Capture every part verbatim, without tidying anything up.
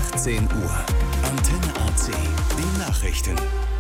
achtzehn Uhr. Antenne A C. Die Nachrichten.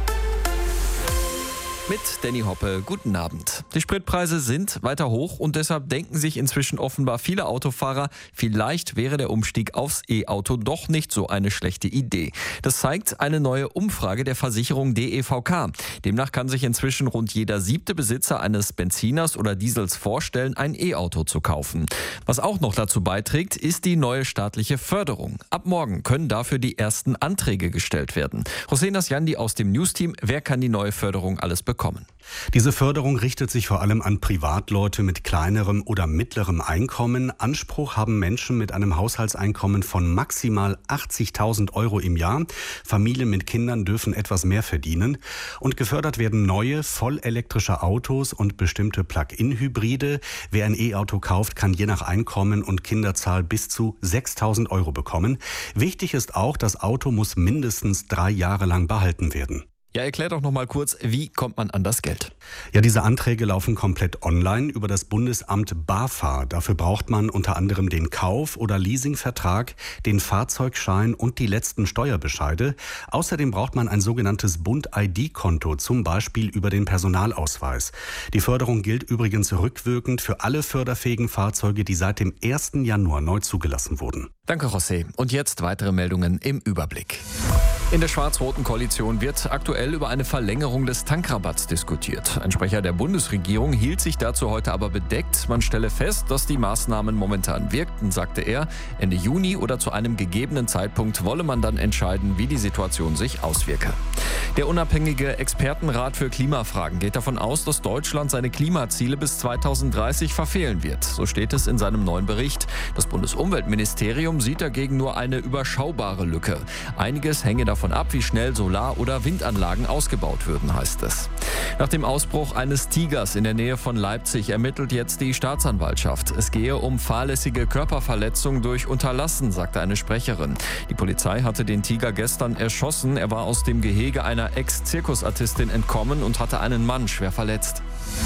Mit Danny Hoppe, guten Abend. Die Spritpreise sind weiter hoch und deshalb denken sich inzwischen offenbar viele Autofahrer, vielleicht wäre der Umstieg aufs E-Auto doch nicht so eine schlechte Idee. Das zeigt eine neue Umfrage der Versicherung D E V K. Demnach kann sich inzwischen rund jeder siebte Besitzer eines Benziners oder Diesels vorstellen, ein E-Auto zu kaufen. Was auch noch dazu beiträgt, ist die neue staatliche Förderung. Ab morgen können dafür die ersten Anträge gestellt werden. Hossein Asjandi aus dem Newsteam, wer kann die neue Förderung alles bekommen? Kommen. Diese Förderung richtet sich vor allem an Privatleute mit kleinerem oder mittlerem Einkommen. Anspruch haben Menschen mit einem Haushaltseinkommen von maximal achtzigtausend Euro im Jahr. Familien mit Kindern dürfen etwas mehr verdienen. Und gefördert werden neue, vollelektrische Autos und bestimmte Plug-in-Hybride. Wer ein E-Auto kauft, kann je nach Einkommen und Kinderzahl bis zu sechstausend Euro bekommen. Wichtig ist auch, das Auto muss mindestens drei Jahre lang behalten werden. Ja, erklär doch noch mal kurz, wie kommt man an das Geld? Ja, diese Anträge laufen komplett online über das Bundesamt BAFA. Dafür braucht man unter anderem den Kauf- oder Leasingvertrag, den Fahrzeugschein und die letzten Steuerbescheide. Außerdem braucht man ein sogenanntes Bund-I D-Konto, zum Beispiel über den Personalausweis. Die Förderung gilt übrigens rückwirkend für alle förderfähigen Fahrzeuge, die seit dem ersten Januar neu zugelassen wurden. Danke, José. Und jetzt weitere Meldungen im Überblick. In der schwarz-roten Koalition wird aktuell über eine Verlängerung des Tankrabatts diskutiert. Ein Sprecher der Bundesregierung hielt sich dazu heute aber bedeckt. Man stelle fest, dass die Maßnahmen momentan wirkten, sagte er. Ende Juni oder zu einem gegebenen Zeitpunkt wolle man dann entscheiden, wie die Situation sich auswirke. Der unabhängige Expertenrat für Klimafragen geht davon aus, dass Deutschland seine Klimaziele bis zweitausenddreißig verfehlen wird. So steht es in seinem neuen Bericht. Das Bundesumweltministerium sieht dagegen nur eine überschaubare Lücke. Einiges hänge davon Davon ab, wie schnell Solar- oder Windanlagen ausgebaut würden, heißt es. Nach dem Ausbruch eines Tigers in der Nähe von Leipzig ermittelt jetzt die Staatsanwaltschaft. Es gehe um fahrlässige Körperverletzung durch Unterlassen, sagte eine Sprecherin. Die Polizei hatte den Tiger gestern erschossen. Er war aus dem Gehege einer Ex-Zirkusartistin entkommen und hatte einen Mann schwer verletzt.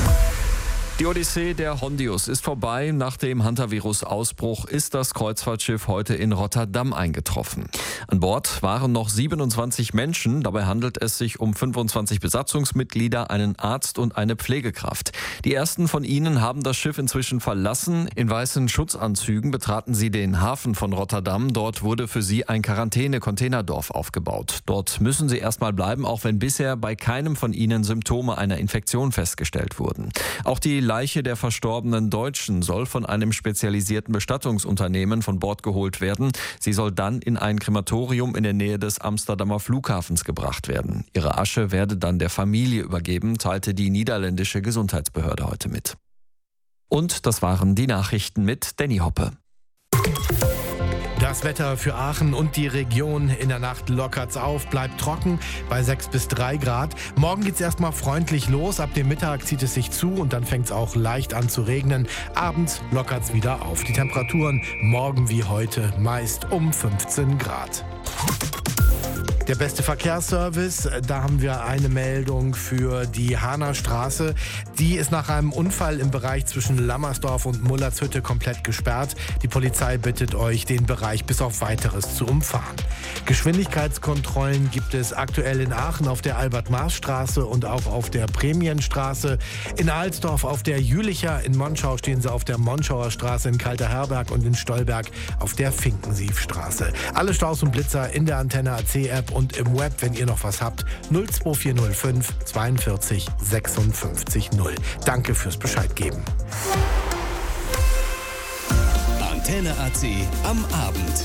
Die Odyssee der Hondius ist vorbei. Nach dem Hantavirus-Ausbruch ist das Kreuzfahrtschiff heute in Rotterdam eingetroffen. An Bord waren noch siebenundzwanzig Menschen. Dabei handelt es sich um fünfundzwanzig Besatzungsmitglieder, einen Arzt und eine Pflegekraft. Die ersten von ihnen haben das Schiff inzwischen verlassen. In weißen Schutzanzügen betraten sie den Hafen von Rotterdam. Dort wurde für sie ein Quarantäne-Containerdorf aufgebaut. Dort müssen sie erstmal bleiben, auch wenn bisher bei keinem von ihnen Symptome einer Infektion festgestellt wurden. Auch die Leiche der verstorbenen Deutschen soll von einem spezialisierten Bestattungsunternehmen von Bord geholt werden. Sie soll dann in ein Krematorium in der Nähe des Amsterdamer Flughafens gebracht werden. Ihre Asche werde dann der Familie übergeben, teilte die niederländische Gesundheitsbehörde heute mit. Und das waren die Nachrichten mit Danny Hoppe. Das Wetter für Aachen und die Region: in der Nacht lockert's auf, bleibt trocken bei sechs bis drei Grad. Morgen geht's erstmal freundlich los, ab dem Mittag zieht es sich zu und dann fängt's auch leicht an zu regnen. Abends lockert's wieder auf. Die Temperaturen morgen wie heute meist um fünfzehn Grad. Der beste Verkehrsservice, da haben wir eine Meldung für die Hahner Straße. Die ist nach einem Unfall im Bereich zwischen Lammersdorf und Mullertshütte komplett gesperrt. Die Polizei bittet euch, den Bereich bis auf Weiteres zu umfahren. Geschwindigkeitskontrollen gibt es aktuell in Aachen auf der Albert-Maß-Straße und auch auf der Prämienstraße. In Alsdorf auf der Jülicher, in Monschau stehen sie auf der Monschauer Straße, in Kalterherberg und in Stolberg auf der Finkensiefstraße. Alle Staus und Blitzer in der Antenne A C App und im Web, wenn ihr noch was habt, null zwei vier null fünf zweiundvierzig sechsundfünfzig null. Danke fürs Bescheid geben. Antenne A C am Abend.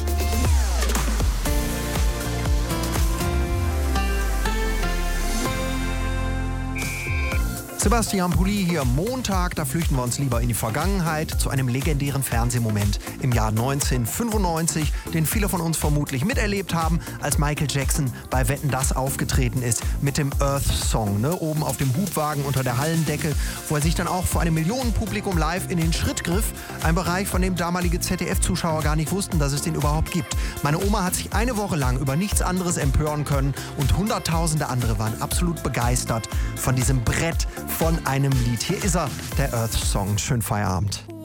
Sebastian Pulli hier. Montag, da flüchten wir uns lieber in die Vergangenheit zu einem legendären Fernsehmoment im Jahr neunzehnhundertfünfundneunzig, den viele von uns vermutlich miterlebt haben, als Michael Jackson bei Wetten, dass aufgetreten ist mit dem Earth Song, ne, oben auf dem Hubwagen unter der Hallendecke, wo er sich dann auch vor einem Millionenpublikum live in den Schritt griff. Ein Bereich, von dem damalige Z D F-Zuschauer gar nicht wussten, dass es den überhaupt gibt. Meine Oma hat sich eine Woche lang über nichts anderes empören können und hunderttausende andere waren absolut begeistert von diesem Brett von einem Lied. Hier ist er, der Earth Song. Schönen Feierabend.